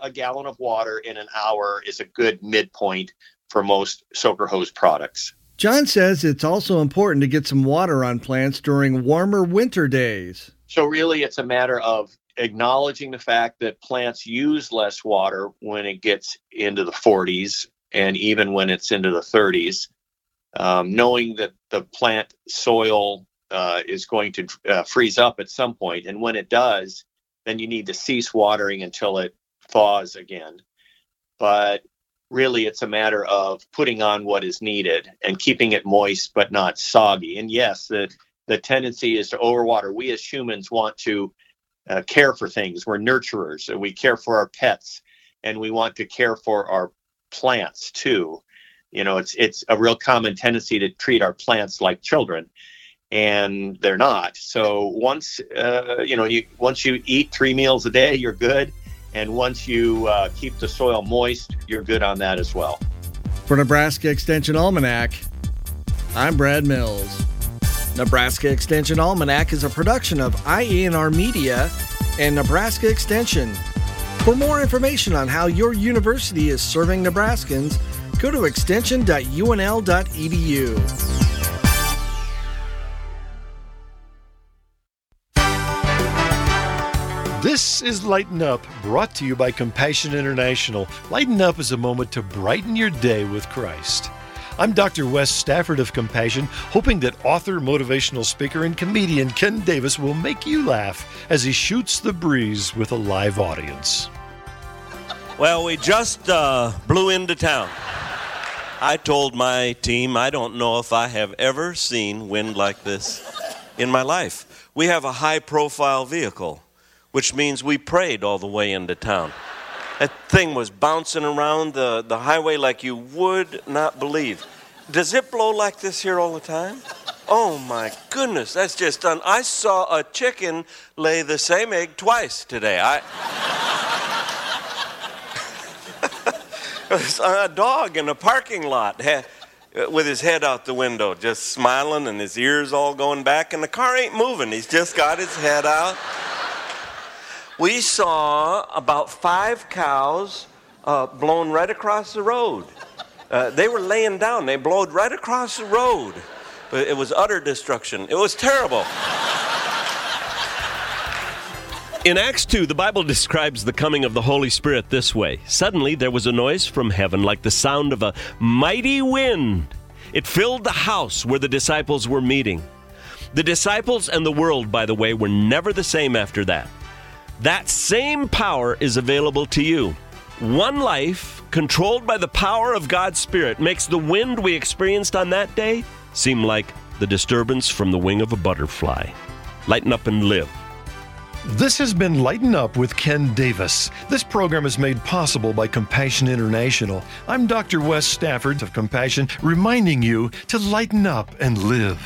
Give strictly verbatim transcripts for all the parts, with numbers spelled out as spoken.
a gallon of water in an hour is a good midpoint for most soaker hose products. John says it's also important to get some water on plants during warmer winter days. So really, it's a matter of acknowledging the fact that plants use less water when it gets into the forties and even when it's into the thirties. Um, knowing that the plant soil uh, is going to uh, freeze up at some point, and when it does, then you need to cease watering until it thaws again. But really, it's a matter of putting on what is needed and keeping it moist but not soggy. And yes, the, the tendency is to overwater. We as humans want to uh, care for things. We're nurturers, and we care for our pets, and we want to care for our plants too. You know, it's it's a real common tendency to treat our plants like children, and they're not. So once uh, you know, you once you eat three meals a day, you're good. And once you uh, keep the soil moist, you're good on that as well. For Nebraska Extension Almanac, I'm Brad Mills. Nebraska Extension Almanac is a production of I E N R Media and Nebraska Extension. For more information on how your university is serving Nebraskans, go to extension dot u n l dot e d u. This is Lighten Up, brought to you by Compassion International. Lighten Up is a moment to brighten your day with Christ. I'm Doctor Wes Stafford of Compassion, hoping that author, motivational speaker, and comedian Ken Davis will make you laugh as he shoots the breeze with a live audience. Well, we just uh, blew into town. I told my team I don't know if I have ever seen wind like this in my life. We have a high-profile vehicle, which means we prayed all the way into town. That thing was bouncing around the, the highway like you would not believe. Does it blow like this here all the time? Oh my goodness, that's just done. I saw a chicken lay the same egg twice today. I a dog in a parking lot with his head out the window, just smiling and his ears all going back, and the car ain't moving. He's just got his head out. We saw about five cows uh, blown right across the road. Uh, they were laying down. They blowed right across the road. But it was utter destruction. It was terrible. In Acts two, the Bible describes the coming of the Holy Spirit this way. Suddenly there was a noise from heaven like the sound of a mighty wind. It filled the house where the disciples were meeting. The disciples and the world, by the way, were never the same after that. That same power is available to you. One life, controlled by the power of God's Spirit, makes the wind we experienced on that day seem like the disturbance from the wing of a butterfly. Lighten up and live. This has been Lighten Up with Ken Davis. This program is made possible by Compassion International. I'm Doctor Wes Stafford of Compassion, reminding you to lighten up and live.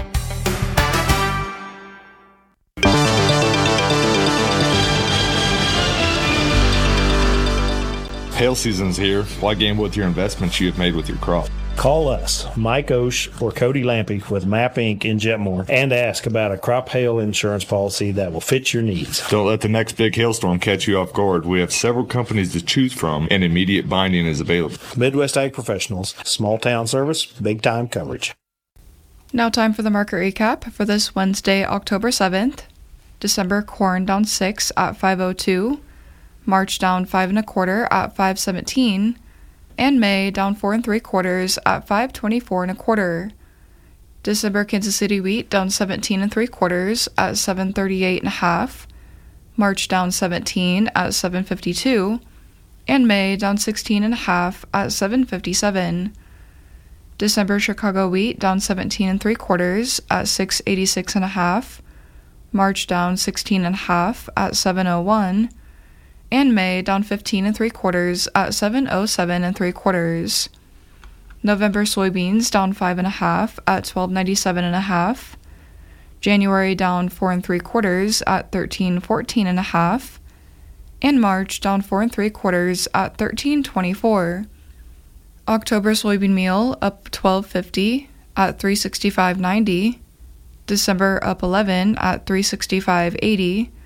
Hail season's here. Why gamble with your investments you have made with your crop? Call us, Mike Osh or Cody Lampy with MAP Incorporated in Jetmore, and ask about a crop hail insurance policy that will fit your needs. Don't let the next big hailstorm catch you off guard. We have several companies to choose from, and immediate binding is available. Midwest Ag Professionals, small town service, big time coverage. Now time for the market recap for this Wednesday, October seventh. December corn down six at five oh two. March down five and a quarter at five seventeen, and May down four and three quarters at five twenty-four and a quarter. December Kansas City wheat down seventeen and three quarters at seven thirty-eight and a half. March down seventeen at seven fifty-two, and May down sixteen and a half at seven fifty-seven. December Chicago wheat down seventeen and three quarters at six eighty-six and a half. March down sixteen and a half at seven oh one. And May down fifteen and three quarters at seven oh seven and three quarters. November soybeans down five and a half at twelve ninety-seven and a half. January down four and three quarters at thirteen fourteen and a half. And March down four and three quarters at thirteen twenty-four. October soybean meal up twelve fifty at three sixty-five ninety. December up eleven at three sixty-five eighty.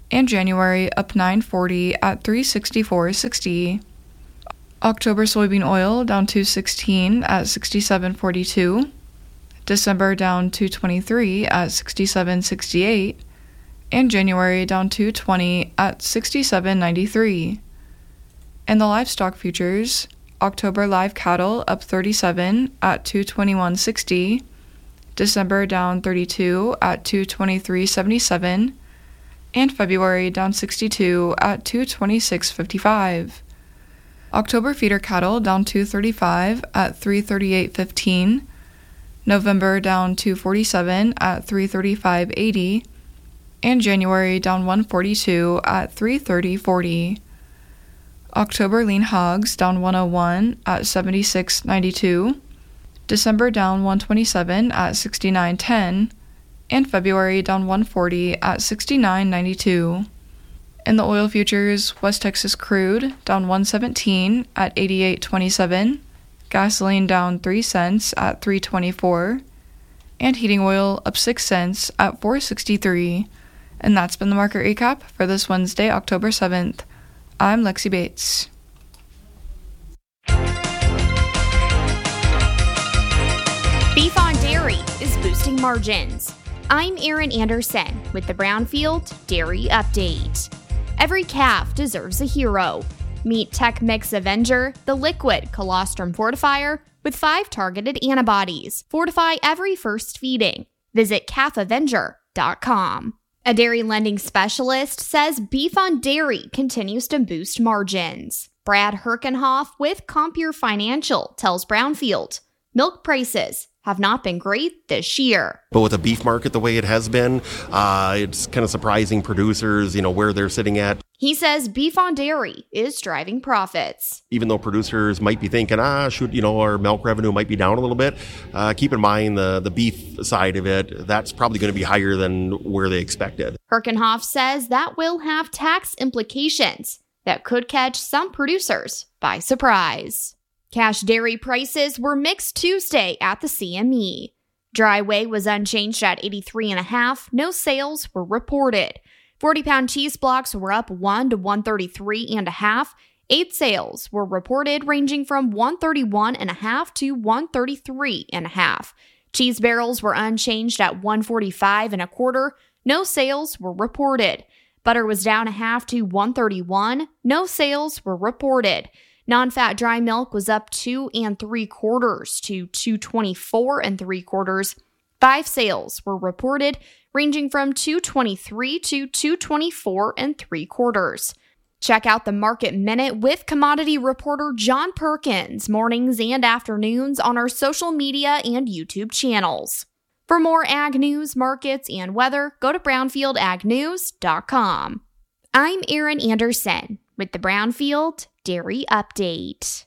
And January up nine forty at three sixty-four sixty. October soybean oil down two sixteen at sixty-seven forty-two. December down two twenty-three at sixty-seven sixty-eight. And January down two twenty at sixty-seven ninety-three. And the livestock futures, October live cattle up thirty-seven at two twenty-one sixty. December down thirty-two at two twenty-three seventy-seven. And February down sixty-two at two twenty-six fifty-five. October feeder cattle down two thirty-five at three thirty-eight fifteen. November down two forty-seven at three thirty-five eighty. And January down one forty-two at three thirty forty. October lean hogs down one oh one at seventy-six ninety-two. December down one twenty-seven at sixty-nine ten. And February down one forty at sixty-nine ninety-two. In the oil futures, West Texas crude down one seventeen at eighty-eight twenty-seven, gasoline down three cents at three twenty-four, and heating oil up six cents at four sixty-three. And that's been the market recap for this Wednesday, October seventh. I'm Lexi Bates. Beef on Dairy is boosting margins. I'm Erin Anderson with the Brownfield Dairy Update. Every calf deserves a hero. Meet Tech Mix Avenger, the liquid colostrum fortifier with five targeted antibodies. Fortify every first feeding. Visit calf avenger dot com. A dairy lending specialist says Beef on Dairy continues to boost margins. Brad Herkenhoff with Compeer Financial tells Brownfield, milk prices have not been great this year. But with the beef market the way it has been, uh, it's kind of surprising producers, you know, where they're sitting at. He says Beef on Dairy is driving profits. Even though producers might be thinking, ah, should, you know, our milk revenue might be down a little bit, uh, keep in mind the, the beef side of it, that's probably going to be higher than where they expected. Herkenhoff says that will have tax implications that could catch some producers by surprise. Cash dairy prices were mixed Tuesday at the C M E. Dry whey was unchanged at eighty-three and a half. No sales were reported. forty-pound cheese blocks were up one to one thirty-three and a half. Eight sales were reported ranging from one thirty-one and a half to one thirty-three and a half. Cheese barrels were unchanged at one forty-five and a quarter. No sales were reported. Butter was down a half to one thirty-one. No sales were reported. Non-fat dry milk was up two and three quarters to two twenty-four and three quarters. Five sales were reported, ranging from two twenty-three to two twenty-four and three quarters. Check out the Market Minute with commodity reporter John Perkins mornings and afternoons on our social media and YouTube channels. For more ag news, markets, and weather, go to brownfield ag news dot com. I'm Erin Anderson with the Brownfield Dairy Update.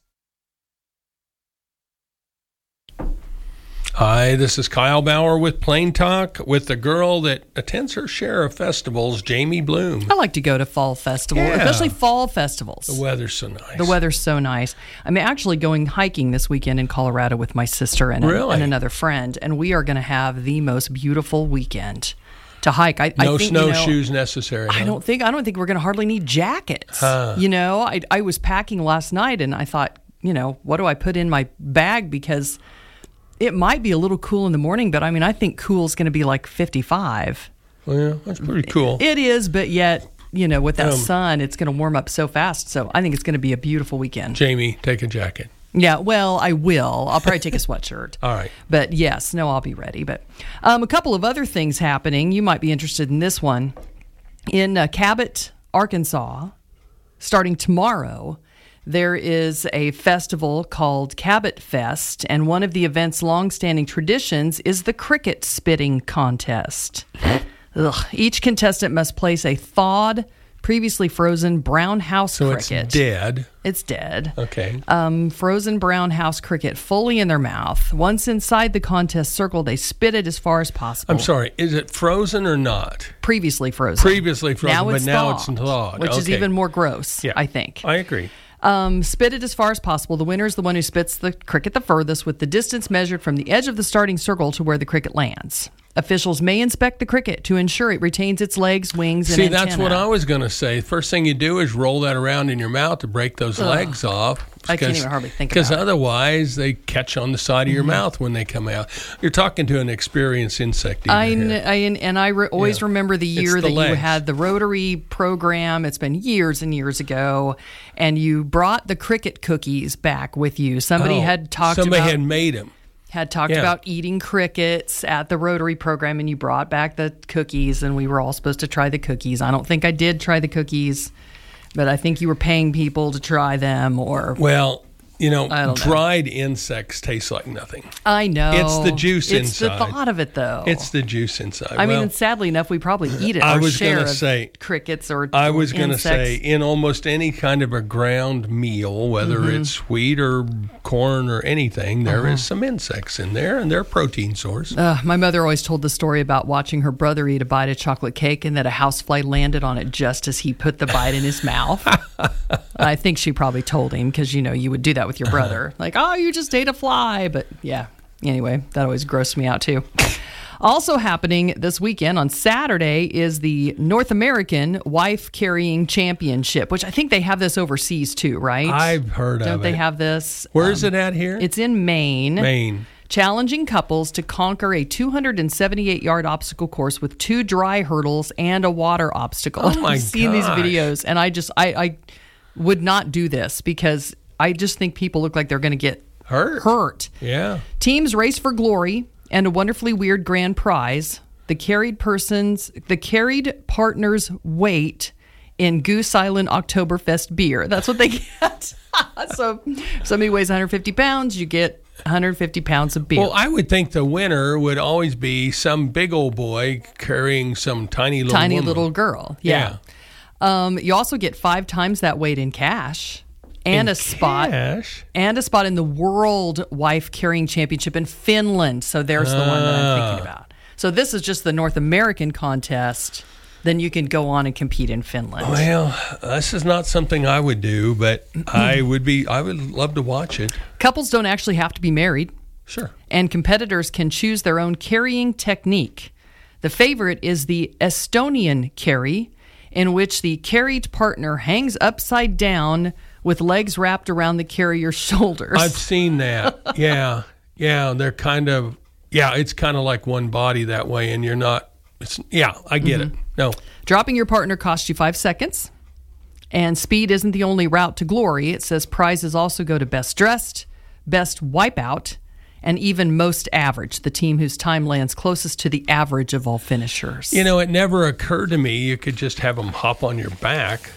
Hi, this is Kyle Bauer with Plain Talk with the girl that attends her share of festivals, Jamie Bloom. I like to go to fall festivals, Yeah. especially fall festivals. The weather's so nice. The weather's so nice. I'm actually going hiking this weekend in Colorado with my sister and, a- Really? and another friend, and we are going to have the most beautiful weekend to hike. I, No I think, you know, snowshoes necessary. I huh? don't think I don't think we're going to hardly need jackets. Huh. You know, I I was packing last night and I thought, you know, what do I put in my bag, because it might be a little cool in the morning, but I mean, I think cool is going to be like fifty-five. Well, yeah, that's pretty cool. It is, but yet, you know, with that Um, sun, it's going to warm up so fast. So I think it's going to be a beautiful weekend. Jamie, take a jacket. Yeah, well, I will. I'll probably take a sweatshirt. All right. But yes, no, I'll be ready. But um, a couple of other things happening. You might be interested in this one. In uh, Cabot, Arkansas, starting tomorrow, there is a festival called Cabot Fest, and one of the event's longstanding traditions is the cricket spitting contest. Ugh. Each contestant must place a thawed, previously frozen brown house So cricket. it's dead. It's dead. Okay. Um, frozen brown house cricket fully in their mouth. Once inside the contest circle, they spit it as far as possible. I'm sorry. Is it frozen or not? Previously frozen. Previously frozen, now but it's now thawed, it's thawed. which is Okay. even more gross, Yeah. I think. I agree. Um, spit it as far as possible. The winner is the one who spits the cricket the furthest, with the distance measured from the edge of the starting circle to where the cricket lands. Officials may inspect the cricket to ensure it retains its legs, wings, and See, antenna. that's what I was going to say. First thing you do is roll that around in your mouth to break those Ugh. legs off. I can't even hardly think about Because it. otherwise, they catch on the side of your Mhm. mouth when they come out. You're talking to an experienced insect eater I, here. kn- I and I re- always Yeah. remember the It's year the that you legs. had the Rotary program. It's been years and years ago, and you brought the cricket cookies back with you. Somebody Oh, had talked somebody about had made them. had talked Yeah. about eating crickets at the Rotary program, and you brought back the cookies, and we were all supposed to try the cookies. I don't think I did try the cookies, but I think you were paying people to try them, or Well, you know, I don't know. dried insects taste like nothing. I know It's the juice it's inside. the thought of it, though. It's the juice inside. I well, mean, sadly enough, we probably eat it. I our was share gonna of say- crickets or I was going to insects. say, in almost any kind of a ground meal, whether Mhm. it's wheat or corn or anything, there is Uh-huh. some insects in there, and they're a protein source. Uh, my mother always told the story about watching her brother eat a bite of chocolate cake and that a housefly landed on it just as he put the bite in his mouth. I think she probably told him because, you know, you would do that with your brother. Like, oh, you just ate a fly. But yeah, anyway, that always grossed me out too. Also happening this weekend on Saturday is the North American Wife Carrying Championship, which I think they have this overseas too, right? I've heard Don't of they it. have this? Where is Um, it at here? It's in Maine. Maine. Challenging couples to conquer a two hundred seventy-eight yard obstacle course with two dry hurdles and a water obstacle. Oh, my I've seen these gosh. videos, and I just I, I would not do this because I just think people look like they're going to get hurt. Hurt. Yeah. Teams race for glory and a wonderfully weird grand prize. The carried person's the carried partner's weight in Goose Island Oktoberfest beer. That's what they get. So somebody weighs one hundred fifty pounds, you get one hundred fifty pounds of beer. Well, I would think the winner would always be some big old boy carrying some tiny little tiny woman. little girl. Yeah. Um, you also get five times that weight in cash and In a spot cash? and a spot in the World Wife Carrying Championship in Finland. So there's the one that I'm Ah. thinking about. So this is just the North American contest. Then you can go on and compete in Finland. Well, this is not something I would do, but I would be. I would love to watch it. Couples don't actually have to be married. Sure. And competitors can choose their own carrying technique. The favorite is the Estonian carry, in which the carried partner hangs upside down with legs wrapped around the carrier's shoulders. I've seen that. Yeah, yeah. They're kind of. Yeah, it's kind of like one body that way, and you're not. It's yeah. I get Mhm. it. No. Dropping your partner costs you five seconds. And speed isn't the only route to glory. It says prizes also go to best dressed, best wipeout, and even most average, the team whose time lands closest to the average of all finishers. You know, it never occurred to me you could just have them hop on your back.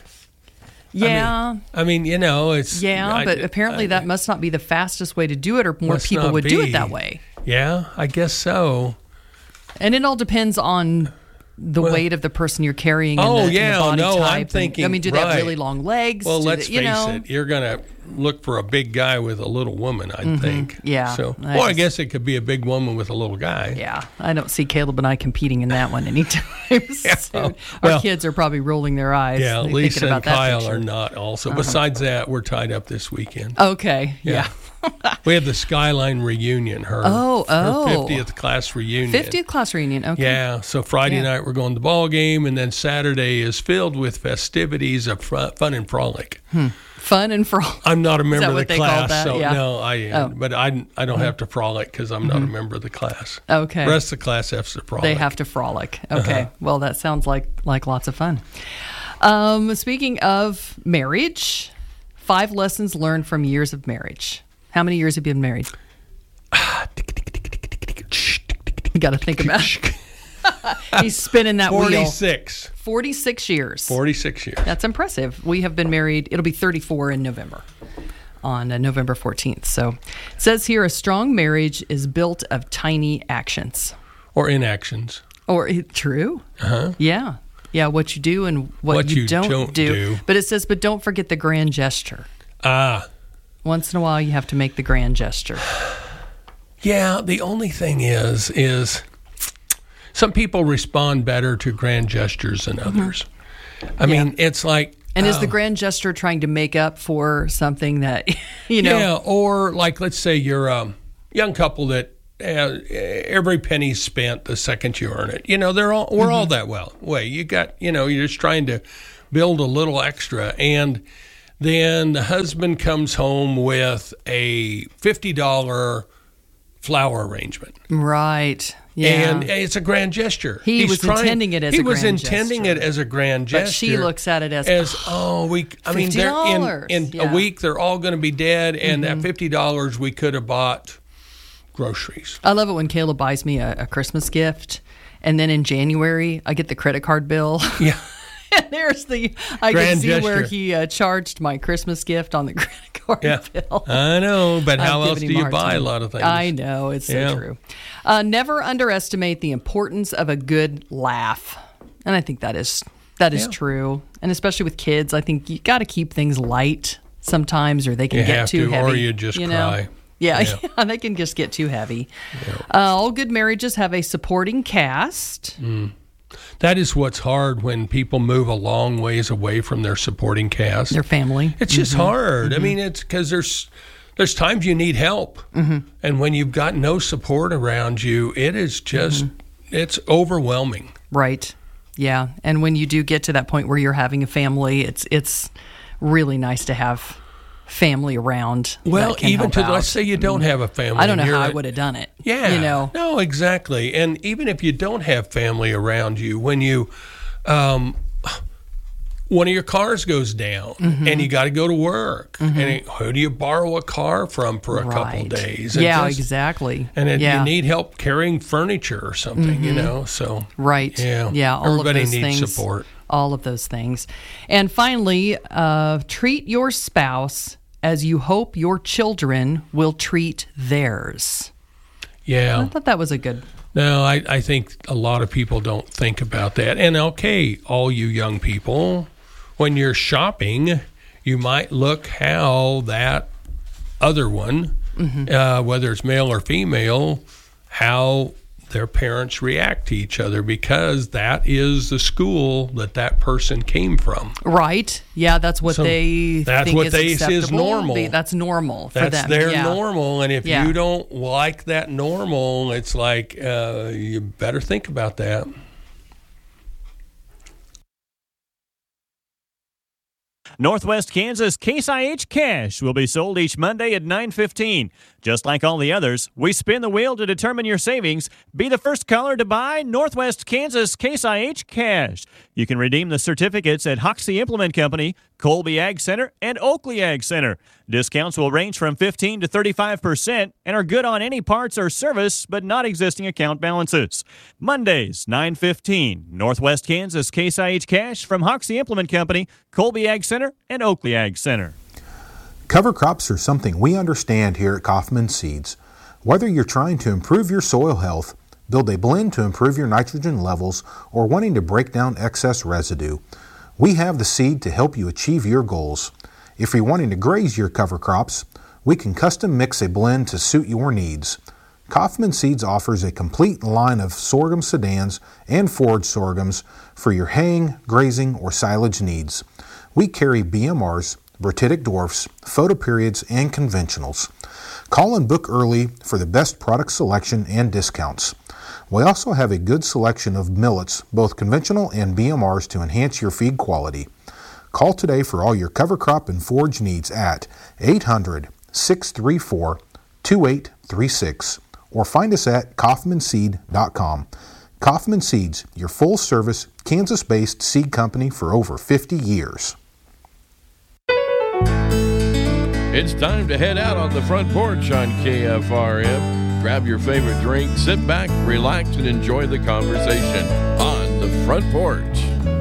Yeah. I mean, I mean you know, it's Yeah, I- but apparently I- that must not be the fastest way to do it, or more must people not would do be. it that way. Yeah, I guess so. And it all depends on the Well- weight of the person you're carrying. And Oh the, and the yeah, body no, type. I'm And- thinking. I mean, do they have right. really long legs? Well, Do let's they- you face know? it. You're gonna look for a big guy with a little woman, I Mhm, think. yeah, So, I or I just- guess it could be a big woman with a little guy. Yeah, I don't see Caleb and I competing in that one anytime soon. Our well- kids are probably rolling their eyes. Yeah, thinking Lisa about and that Kyle picture. are not. Also, Uh-huh. besides that, we're tied up this weekend. Okay, yeah. we have the Skyline reunion. Her Oh, oh. her fiftieth class reunion. fiftieth class reunion. Okay. Yeah, so Friday Yeah. night we're going to the ball game, and then Saturday is filled with festivities of fr- fun and frolic. Hmm. Fun and frolic. I'm not a Is member that of the what they call class, that? so Yeah. no, I am. Oh. But I, I don't have to frolic because I'm not a Mhm. member of the class. Okay. The rest of the class has to frolic. They have to frolic. Okay. Uh-huh. Well, that sounds like like lots of fun. Um, speaking of marriage, five lessons learned from years of marriage. How many years have you been married? You got to think about it. He's spinning that wheel. forty-six. forty-six years. forty-six years. That's impressive. We have been married, it'll be thirty-four in November, on uh, November fourteenth. So it says here a strong marriage is built of tiny actions. Or inactions. Or true? Uh-huh. Yeah. Yeah, what you do and what, What you, you don't, don't do. do. But it says, but don't forget the grand gesture. Ah. Once in a while, you have to make the grand gesture. Yeah, the only thing is, is some people respond better to grand gestures than others. I mean, it's like... And is the um, grand gesture trying to make up for something that, you know? Yeah, or like, let's say you're a young couple that uh, every penny spent the second you earn it. You know, they're all we're mm-hmm. all that well way. You got, you know, you're just trying to build a little extra, and then the husband comes home with a fifty dollars flower arrangement. Right. Yeah. And it's a grand gesture. He He's was trying, intending it as he a grand was intending gesture. it as a grand gesture. But she looks at it as, as oh, we. I mean, they're in, in yeah. a week they're all going to be dead, and mm-hmm. that fifty dollars we could have bought groceries. I love it when Caleb buys me a, a Christmas gift, and then in January I get the credit card bill. Yeah. And there's the I Grand can see gesture. where he uh, charged my Christmas gift on the credit card yeah. bill. I know, but how I'm else do giving him a you hard buy time. a lot of things? I know, it's so Yeah. true. Uh, never underestimate the importance of a good laugh, and I think that is that is Yeah. true. And especially with kids, I think you got to keep things light sometimes, or they can You get have too to, heavy. or you just know? cry. Yeah, Yeah. yeah, they can just get too heavy. Uh, all good marriages have a supporting cast. Mm. That is what's hard when people move a long ways away from their supporting cast. Their family. It's just Mm-hmm. hard. Mm-hmm. I mean, it's because there's there's times you need help, mm-hmm. and when you've got no support around you, it is just mm-hmm. it's overwhelming. Right. Yeah. And when you do get to that point where you're having a family, it's it's really nice to have family around. Well, that can even help to out. let's say you don't have a family. I don't know and how you're I at- would have done it. Yeah. You know. No, exactly. And even if you don't have family around you, when you um one of your cars goes down mm-hmm. and you got to go to work, mm-hmm. and it, who do you borrow a car from for a right. couple days? And Yeah, just, exactly. And it, yeah. you need help carrying furniture or something, mm-hmm. you know. So right, yeah, yeah. All everybody of those needs things, support. All of those things, and finally, uh, treat your spouse as you hope your children will treat theirs. Yeah, I thought that was a good. No, I, I think a lot of people don't think about that. And okay, all you young people, when you're shopping, you might look how that other one, mm-hmm. uh, whether it's male or female, how their parents react to each other, because that is the school that that person came from. Right. Yeah, that's what So they that's think what is they is acceptable. normal. They- that's normal for That's them. their yeah. normal, and if Yeah. you don't like that normal, it's like uh, you better think about that. Northwest Kansas Case I H Cash will be sold each Monday at nine fifteen. Just like all the others, we spin the wheel to determine your savings. Be the first caller to buy Northwest Kansas Case I H Cash. You can redeem the certificates at Hoxie Implement Company, Colby Ag Center, and Oakley Ag Center. Discounts will range from fifteen to thirty-five percent and are good on any parts or service, but not existing account balances. Mondays, nine fifteen. Northwest Kansas Case I H Cash from Hoxie Implement Company, Colby Ag Center, and Oakley Ag Center. Cover crops are something we understand here at Kaufman Seeds. Whether you're trying to improve your soil health, build a blend to improve your nitrogen levels, or wanting to break down excess residue, we have the seed to help you achieve your goals. If you're wanting to graze your cover crops, we can custom mix a blend to suit your needs. Kaufman Seeds offers a complete line of sorghum sedans and forage sorghums for your haying, grazing, or silage needs. We carry B M Rs, Bertitic dwarfs, photoperiods, and conventionals. Call and book early for the best product selection and discounts. We also have a good selection of millets, both conventional and B M Rs, to enhance your feed quality. Call today for all your cover crop and forage needs at eight hundred, six three four, two eight three six or find us at kaufman seed dot com. Kaufman Seeds, your full-service, Kansas-based seed company for over fifty years. It's time to head out on the front porch on K F R M. Grab your favorite drink, sit back, relax, and enjoy the conversation on the front porch.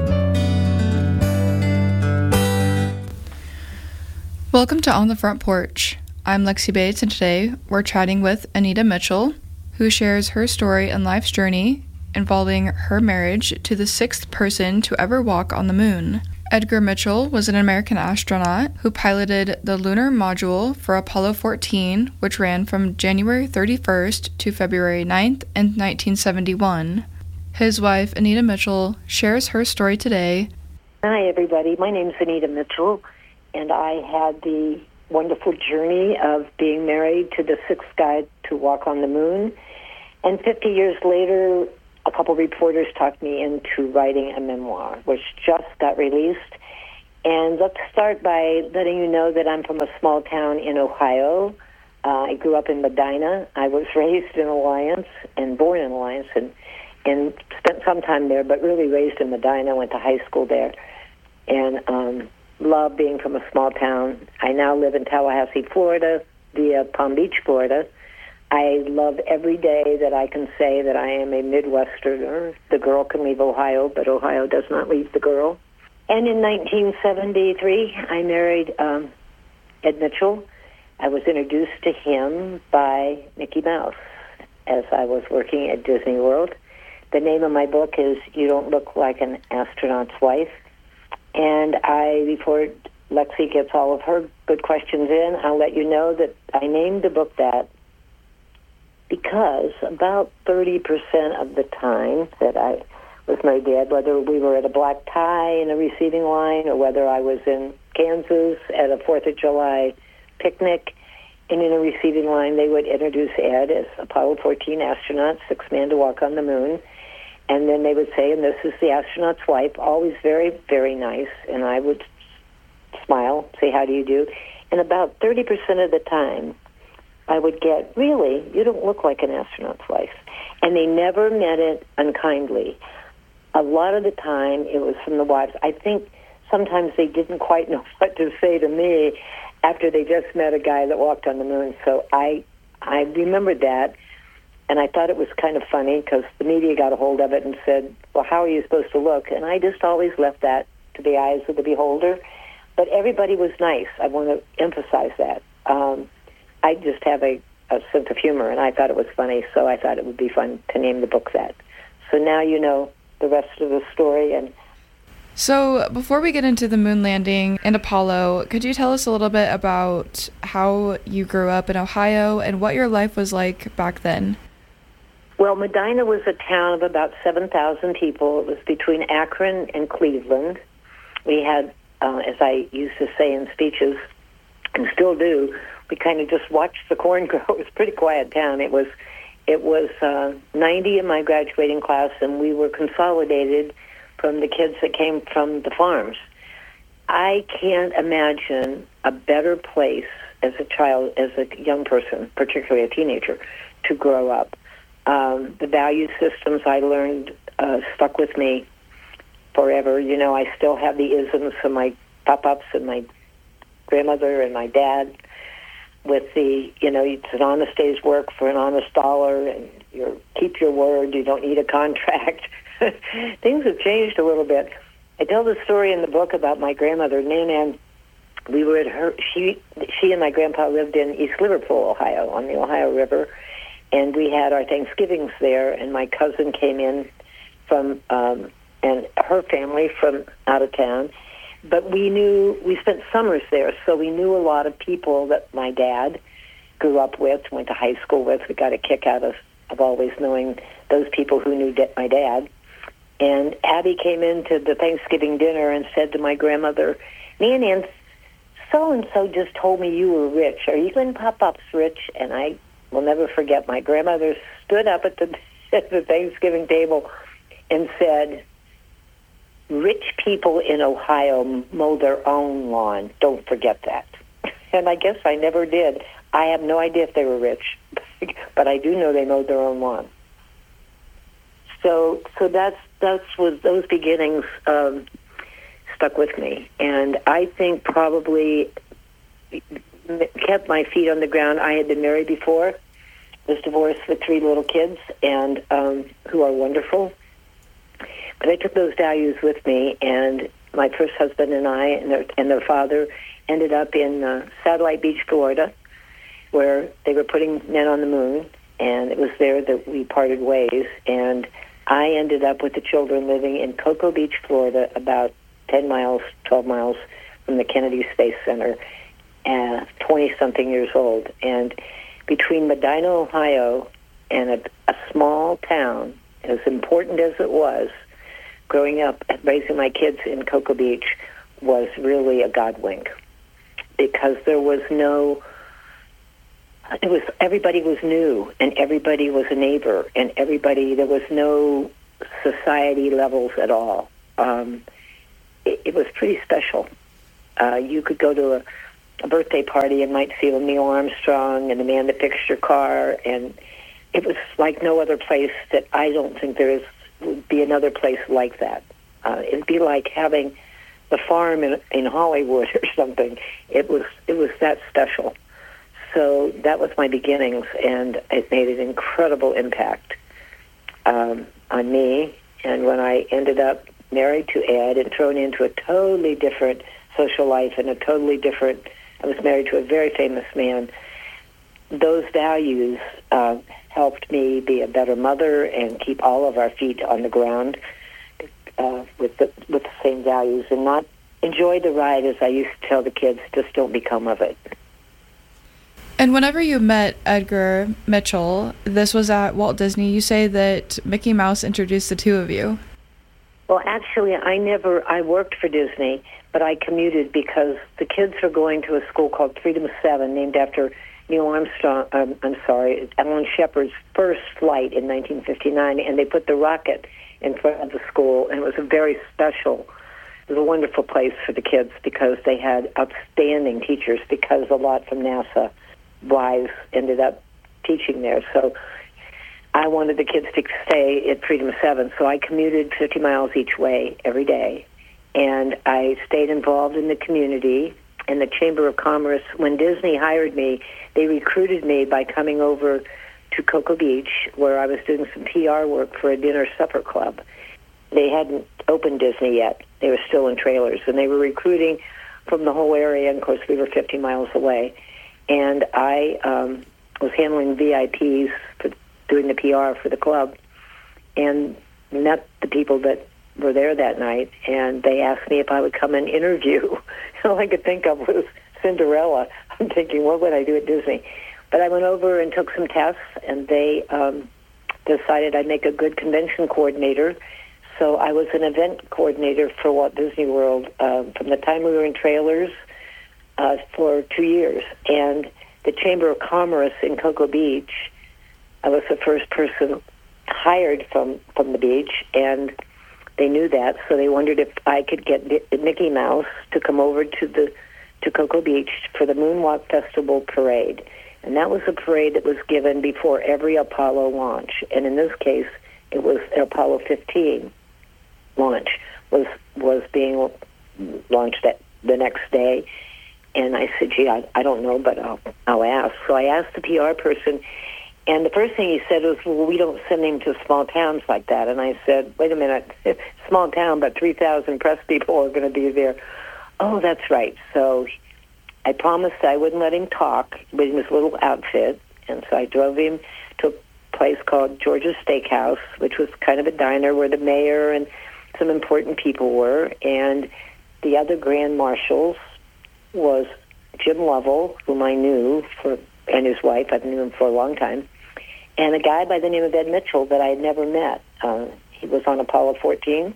Welcome to On the Front Porch. I'm Lexi Bates, and today we're chatting with Anita Mitchell, who shares her story and life's journey involving her marriage to the sixth person to ever walk on the moon. Edgar Mitchell was an American astronaut who piloted the lunar module for Apollo fourteen, which ran from January thirty-first to February ninth in nineteen seventy-one. His wife, Anita Mitchell, shares her story today. Hi, everybody. My name is Anita Mitchell, and I had the wonderful journey of being married to the sixth guy to walk on the moon. And fifty years later, a couple reporters talked me into writing a memoir, which just got released. And let's start by letting you know that I'm from a small town in Ohio. Uh, I grew up in Medina. I was raised in Alliance and born in Alliance and, and spent some time there, but really raised in Medina, went to high school there, and um, love being from a small town. I now live in Tallahassee, Florida, via Palm Beach, Florida. I love every day that I can say that I am a Midwesterner. The girl can leave Ohio, but Ohio does not leave the girl. And in nineteen seventy-three, I married um, Ed Mitchell. I was introduced to him by Mickey Mouse as I was working at Disney World. The name of my book is You Don't Look Like an Astronaut's Wife. And I, before Lexi gets all of her good questions in, I'll let you know that I named the book that because about thirty percent of the time that I was married to Ed, whether we were at a black tie in a receiving line or whether I was in Kansas at a fourth of July picnic and in a receiving line, they would introduce Ed as Apollo fourteen astronaut, sixth man to walk on the moon. And then they would say, and this is the astronaut's wife, always very, very nice. And I would smile, say, how do you do? And about thirty percent of the time, I would get, really, you don't look like an astronaut's wife. And they never meant it unkindly. A lot of the time, it was from the wives. I think sometimes they didn't quite know what to say to me after they just met a guy that walked on the moon. So I, I remembered that, and I thought it was kind of funny because the media got a hold of it and said, well, how are you supposed to look? And I just always left that to the eyes of the beholder. But everybody was nice. I want to emphasize that. Um, I just have a, a sense of humor, and I thought it was funny, so I thought it would be fun to name the book that. So now you know the rest of the story. And so before we get into the moon landing and Apollo, could you tell us a little bit about how you grew up in Ohio and what your life was like back then? Well, Medina was a town of about seven thousand people. It was between Akron and Cleveland. We had, uh, as I used to say in speeches, and still do, we kind of just watched the corn grow. It was a pretty quiet town. It was it was uh, ninety in my graduating class, and we were consolidated from the kids that came from the farms. I can't imagine a better place as a child, as a young person, particularly a teenager, to grow up. Um, the value systems I learned uh, stuck with me forever. You know, I still have the isms of my pop-ups and my grandmother and my dad with the, you know, it's an honest day's work for an honest dollar, and you keep your word, you don't need a contract. Things have changed a little bit. I tell the story in the book about my grandmother, Nan. We were at her, she, she and my grandpa lived in East Liverpool, Ohio, on the Ohio River, and we had our Thanksgivings there, and my cousin came in from, um, and her family from out of town. But we knew, we spent summers there, so we knew a lot of people that my dad grew up with, went to high school with. We got a kick out of, of always knowing those people who knew da- my dad. And Abby came into the Thanksgiving dinner and said to my grandmother, Nan, Nan, so-and-so just told me you were rich. Are you in Pop-Ups rich? And I will never forget, my grandmother stood up at the, at the Thanksgiving table and said, rich people in Ohio mow their own lawn. Don't forget that. And I guess I never did. I have no idea if they were rich, but I do know they mowed their own lawn. So, so that's that's was those beginnings um, stuck with me, and I think probably kept my feet on the ground. I had been married before, was divorced with three little kids, and um, who are wonderful. But I took those values with me, and my first husband and I and their, and their father ended up in uh, Satellite Beach, Florida, where they were putting men on the moon, and it was there that we parted ways. And I ended up with the children living in Cocoa Beach, Florida, about ten miles, twelve miles from the Kennedy Space Center, uh, twenty-something years old. And between Medina, Ohio, and a, a small town, as important as it was, growing up, raising my kids in Cocoa Beach was really a God wink. because there was no, it was, everybody was new, and everybody was a neighbor, and everybody, there was no society levels at all. Um, it, it was pretty special. Uh, you could go to a, a birthday party and might feel Neil Armstrong and the man that fixed your car, and it was like no other place that I don't think there is, would be another place like that. Uh, it'd be like having the farm in, in Hollywood or something. It was it was that special. So that was my beginnings, and it made an incredible impact um, on me. And when I ended up married to Ed and thrown into a totally different social life and a totally different, I was married to a very famous man, those values uh, helped me be a better mother and keep all of our feet on the ground uh, with the with the same values, and not enjoy the ride, as I used to tell the kids, just don't become of it. And whenever you met Edgar Mitchell, this was at Walt Disney, you say that Mickey Mouse introduced the two of you. Well, actually, I never, I worked for Disney, but I commuted because the kids were going to a school called Freedom seven, named after Neil Armstrong, um, I'm sorry, Alan Shepard's first flight in nineteen fifty-nine, and they put the rocket in front of the school, and it was a very special, it was a wonderful place for the kids because they had outstanding teachers, because a lot from NASA wives ended up teaching there. So I wanted the kids to stay at Freedom seven, so I commuted fifty miles each way every day, and I stayed involved in the community and the Chamber of Commerce. When Disney hired me, they recruited me by coming over to Cocoa Beach, where I was doing some P R work for a dinner supper club. They hadn't opened Disney yet. They were still in trailers, and they were recruiting from the whole area, and of course we were fifty miles away. And I um, was handling V I Ps, for doing the P R for the club, and met the people that were there that night, and they asked me if I would come and interview. All I could think of was Cinderella. I'm thinking, what would I do at Disney? But I went over and took some tests, and they um, decided I'd make a good convention coordinator. So I was an event coordinator for Walt Disney World uh, from the time we were in trailers uh, for two years. And the Chamber of Commerce in Cocoa Beach, I was the first person hired from, from the beach, and they knew that, so they wondered if I could get Mickey Mouse to come over to the to Cocoa Beach for the Moonwalk Festival parade. And that was a parade that was given before every Apollo launch. And in this case, it was Apollo fifteen launch was was being launched that the next day. And I said, gee, I, I don't know, but I'll, I'll ask. So I asked the P R person, and the first thing he said was, well, we don't send him to small towns like that. And I said, wait a minute, small town, but three thousand press people are going to be there. Oh, that's right. So I promised I wouldn't let him talk with his little outfit. And so I drove him to a place called George's Steakhouse, which was kind of a diner where the mayor and some important people were. And the other grand marshals was Jim Lovell, whom I knew, for, and his wife. I've known him for a long time. And a guy by the name of Ed Mitchell that I had never met. Uh, he was on Apollo fourteen.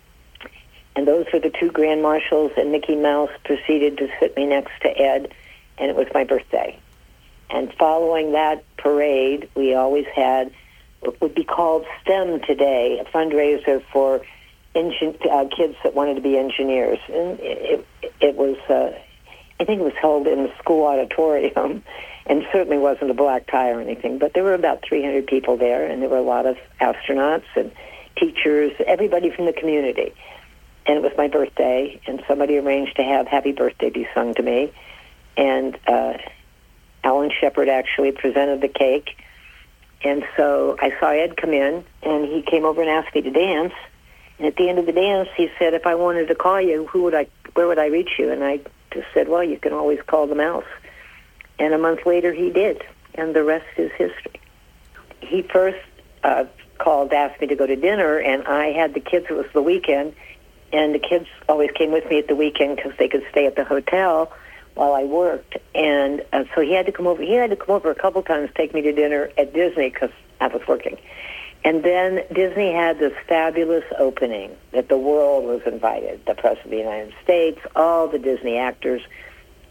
And those were the two grand marshals, and Mickey Mouse proceeded to sit me next to Ed, and it was my birthday. And following that parade, we always had what would be called STEM today, a fundraiser for engin- uh, kids that wanted to be engineers. And it, it, it was, uh, I think it was held in the school auditorium, and certainly wasn't a black tie or anything, but there were about three hundred people there, and there were a lot of astronauts and teachers, everybody from the community. And it was my birthday, and somebody arranged to have Happy Birthday be sung to me. And uh, Alan Shepard actually presented the cake. And so I saw Ed come in, and he came over and asked me to dance. And at the end of the dance, he said, if I wanted to call you, who would I, where would I reach you? And I just said, well, you can always call the Mouse. And a month later, he did, and the rest is history. He first uh, called, asked me to go to dinner, and I had the kids. It was the weekend. And the kids always came with me at the weekend because they could stay at the hotel while I worked. And uh, so he had to come over. He had to come over a couple times, take me to dinner at Disney because I was working. And then Disney had this fabulous opening that the world was invited, the President of the United States, all the Disney actors.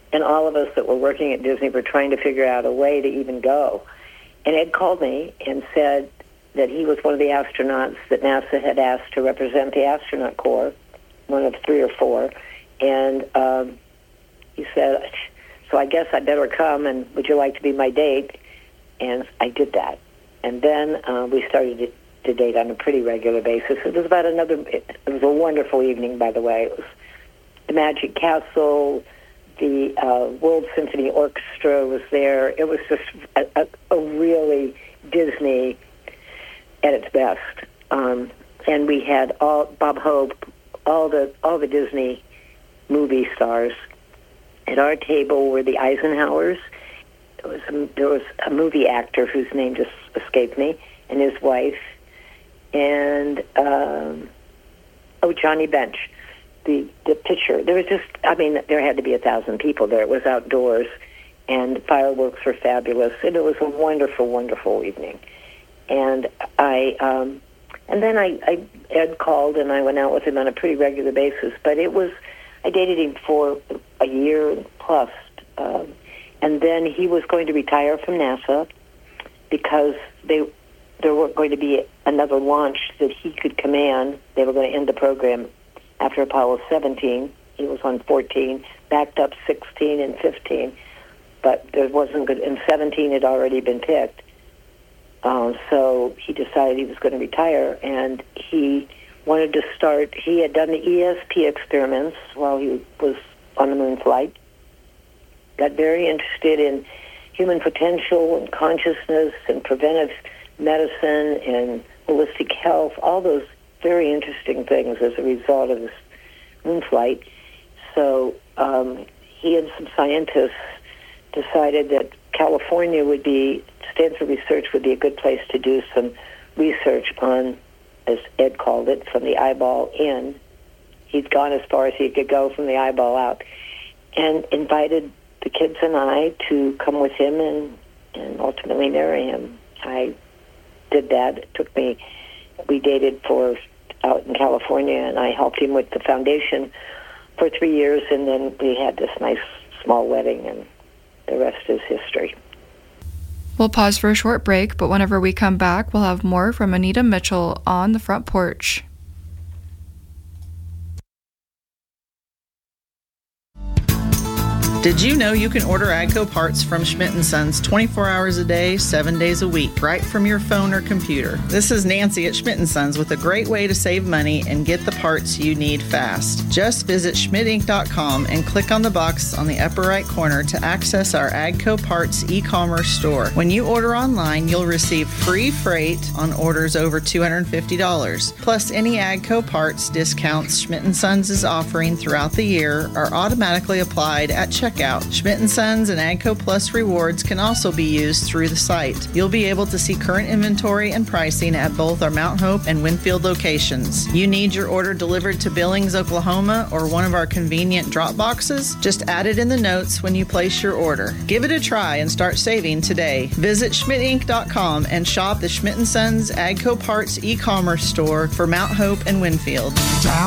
and all of us that were working at Disney were trying to figure out a way to even go. And Ed called me and said that he was one of the astronauts that NASA had asked to represent the astronaut corps, one of three or four. And um, he said, so I guess I better come, and would you like to be my date? And I did that. And then uh, we started to, to date on a pretty regular basis. It was about another, it, it was a wonderful evening, by the way. It was the Magic Castle, the uh, World Symphony Orchestra was there. It was just a, a, a really Disney at its best. Um, and we had all Bob Hope, all the all the Disney movie stars. At our table were the Eisenhowers. There was a, there was a movie actor whose name just escaped me, and his wife, and um, oh, Johnny Bench, the the pitcher. There was just, I mean, there had to be a thousand people there. It was outdoors, and fireworks were fabulous, and it was a wonderful, wonderful evening. And I, um, and then I, I, Ed called, and I went out with him on a pretty regular basis. But it was, I dated him for a year plus, um, and then he was going to retire from NASA because they, there were going to be another launch that he could command. They were going to end the program after Apollo seventeen. He was on fourteen, backed up sixteen and fifteen, but there wasn't good. And seventeen had already been picked. Um, so he decided he was going to retire, and he wanted to start. He had done the E S P experiments while he was on the moon flight. Got very interested in human potential and consciousness and preventive medicine and holistic health, all those very interesting things as a result of this moon flight. So um, he and some scientists decided that California would be, Stanford Research would be a good place to do some research on, as Ed called it, from the eyeball in. He'd gone as far as he could go from the eyeball out, and invited the kids and I to come with him and, and ultimately marry him. I did that. It took me, we dated for out in California, and I helped him with the foundation for three years, and then we had this nice small wedding, and the rest is history. We'll pause for a short break, but whenever we come back, we'll have more from Anita Mitchell on the front porch. Did you know you can order AGCO parts from Schmidt and Sons twenty-four hours a day, seven days a week, right from your phone or computer? This is Nancy at Schmidt and Sons with a great way to save money and get the parts you need fast. Just visit schmidt inc dot com and click on the box on the upper right corner to access our AGCO Parts e-commerce store. When you order online, you'll receive free freight on orders over two hundred fifty dollars. Plus, any AGCO Parts discounts Schmidt and Sons is offering throughout the year are automatically applied at checkout. Schmidt and Sons and AGCO Plus rewards can also be used through the site. You'll be able to see current inventory and pricing at both our Mount Hope and Winfield locations. You need your order delivered to Billings, Oklahoma, or one of our convenient drop boxes? Just add it in the notes when you place your order. Give it a try and start saving today. Visit schmidt inc dot com and shop the Schmidt and Sons AGCO Parts e-commerce store for Mount Hope and Winfield. Down